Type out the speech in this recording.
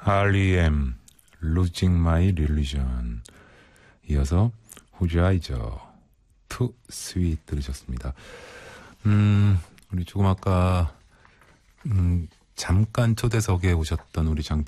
R.E.M. Losing My Religion. 이어서 후자이저 Too Sweet 들으셨습니다. 우리 조금 아까 잠깐 초대석에 오셨던 우리 장필